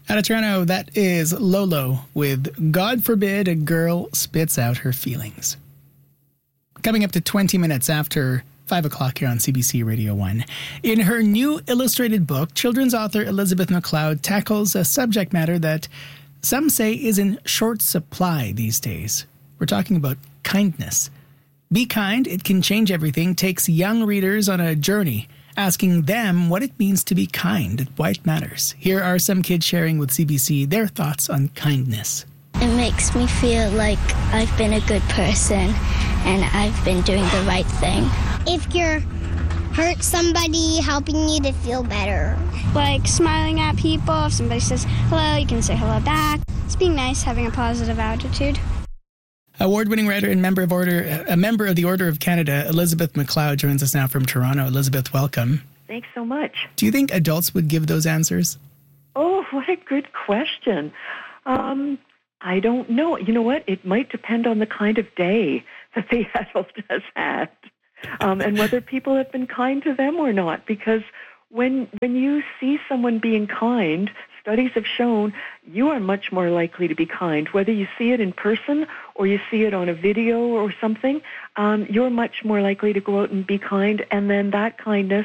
Out of Toronto, that is Lolo with God Forbid a Girl Spits Out Her Feelings. Coming up to 20 minutes after 5 o'clock here on CBC Radio 1. In her new illustrated book, children's author Elizabeth McLeod tackles a subject matter that some say is in short supply these days. We're talking about kindness. Be Kind, It Can Change Everything takes young readers on a journey, asking them what it means to be kind and why it matters. Here are some kids sharing with CBC their thoughts on kindness. It makes me feel like I've been a good person and I've been doing the right thing. If you're hurt somebody, helping you to feel better. Like smiling at people. If somebody says hello, you can say hello back. It's being nice, having a positive attitude. Award-winning writer and a member of the Order of Canada, Elizabeth McLeod, joins us now from Toronto. Elizabeth, welcome. Thanks so much. Do you think adults would give those answers? Oh, what a good question. I don't know. You know what? It might depend on the kind of day that the adult has had, and whether people have been kind to them or not. Because when you see someone being kind, studies have shown you are much more likely to be kind. Whether you see it in person or you see it on a video or something, you're much more likely to go out and be kind, and then that kindness,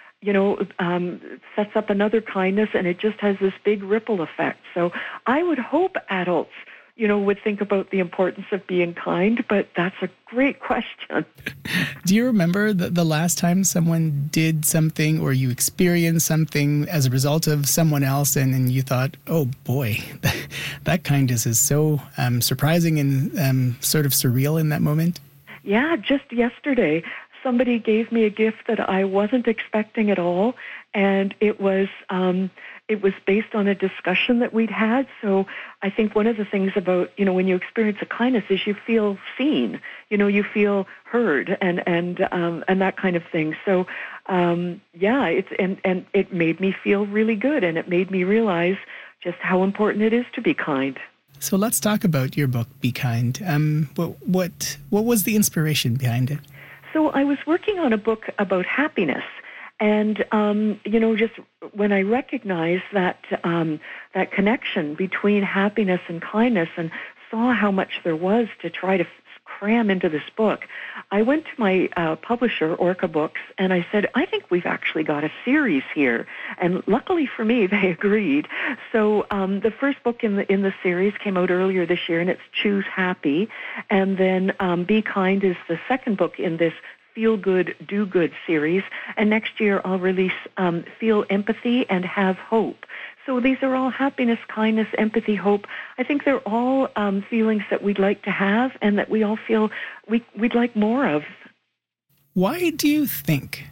sets up another kindness, and it just has this big ripple effect. So I would hope adults, would think about the importance of being kind, but that's a great question. Do you remember the last time someone did something or you experienced something as a result of someone else and you thought, oh boy, that kindness is so surprising and sort of surreal in that moment? Yeah, just yesterday, somebody gave me a gift that I wasn't expecting at all, and it was based on a discussion that we'd had. So I think one of the things about, when you experience a kindness is you feel seen, you feel heard and that kind of thing. So, it made me feel really good, and it made me realize just how important it is to be kind. So let's talk about your book, Be Kind. What was the inspiration behind it? So I was working on a book about happiness. And, just when I recognized that connection between happiness and kindness and saw how much there was to try to cram into this book, I went to my publisher, Orca Books, and I said, I think we've actually got a series here. And luckily for me, they agreed. So the first book in the series came out earlier this year, and it's Choose Happy. And then Be Kind is the second book in this Feel Good, Do Good series, and next year I'll release Feel Empathy and Have Hope. So these are all happiness, kindness, empathy, hope. I think they're all feelings that we'd like to have and that we all feel we'd like more of. Why do you think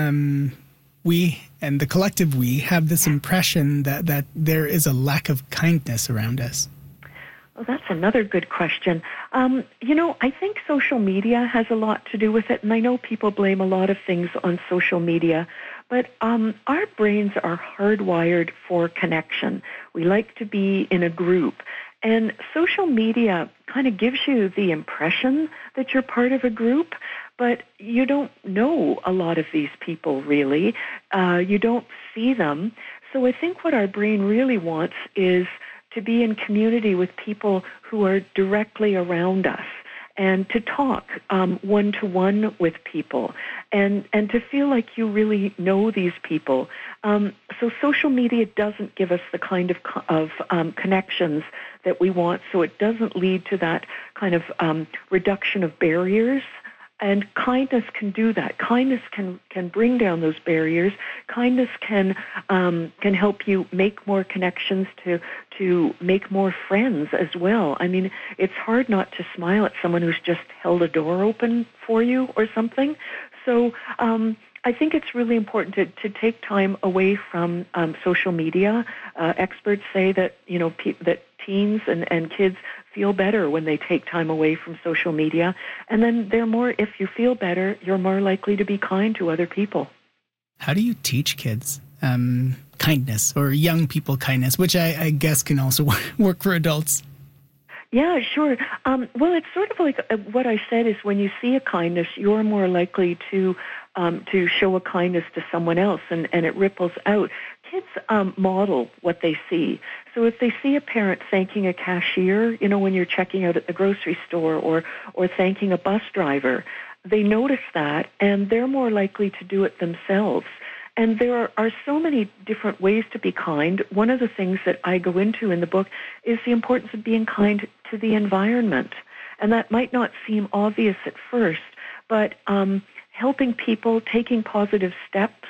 we, and the collective we, have this impression that there is a lack of kindness around us? Well, that's another good question. I think social media has a lot to do with it, and I know people blame a lot of things on social media, but our brains are hardwired for connection. We like to be in a group, and social media kind of gives you the impression that you're part of a group, but you don't know a lot of these people, really. You don't see them. So I think what our brain really wants is to be in community with people who are directly around us, and to talk one-to-one with people, and to feel like you really know these people. So social media doesn't give us the kind of connections that we want, so it doesn't lead to that kind of reduction of barriers. And kindness can do that. Kindness can bring down those barriers. Kindness can help you make more connections, to make more friends as well. I mean, it's hard not to smile at someone who's just held a door open for you or something. So I think it's really important to take time away from social media. Experts say that that teens and kids feel better when they take time away from social media, and then if you feel better, you're more likely to be kind to other people. How do you teach kids kindness, or young people kindness, which I guess can also work for adults? Yeah, sure. Well, it's sort of like what I said is when you see a kindness, you're more likely to show a kindness to someone else, and it ripples out. Kids model what they see. So if they see a parent thanking a cashier, when you're checking out at the grocery store, or thanking a bus driver, they notice that, and they're more likely to do it themselves. And there are so many different ways to be kind. One of the things that I go into in the book is the importance of being kind to the environment. And that might not seem obvious at first, but helping people, taking positive steps,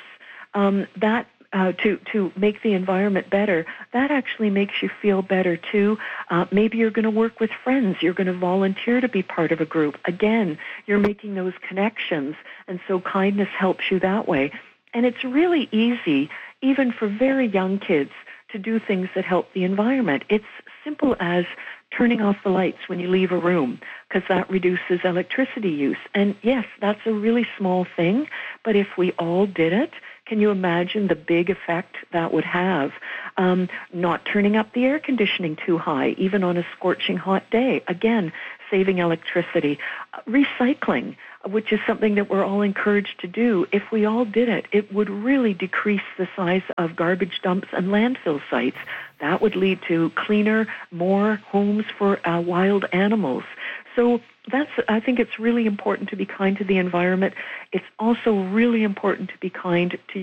to make the environment better, that actually makes you feel better too. Maybe you're going to work with friends. You're going to volunteer to be part of a group. Again, you're making those connections, and so kindness helps you that way. And it's really easy, even for very young kids, to do things that help the environment. It's simple as turning off the lights when you leave a room, because that reduces electricity use. And yes, that's a really small thing, but if we all did it, can you imagine the big effect that would have? Not turning up the air conditioning too high, even on a scorching hot day. Again, saving electricity. Recycling, which is something that we're all encouraged to do. If we all did it, it would really decrease the size of garbage dumps and landfill sites. That would lead to cleaner, more homes for wild animals. So I think it's really important to be kind to the environment. It's also really important to be kind to